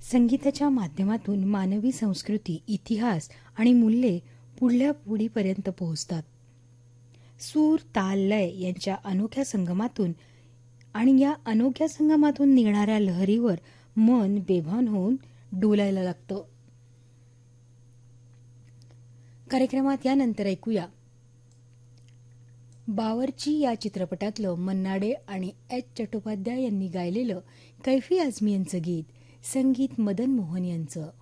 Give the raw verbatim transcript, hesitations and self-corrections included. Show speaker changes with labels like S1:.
S1: संगीताच्या माध्यमातून मानवी संस्कृती, इतिहास आणि मूल्ये पुढल्या पिढीपर्यंत पोहोचतात. सूर, ताल, लय यांच्या अनोख्या संगमातून आणि या अनोख्या संगमातून निघणाऱ्या लहरीवर मन बेभान होऊन डोलायला लागतं. कार्यक्रमात यानंतर ऐकूया बावर्ची या चित्रपटातलं मन्नाडे आणि एच चट्टोपाध्याय यांनी गायलेलं कैफी आझमी यांचं गीत, संगीत मदन मोहन यांचं.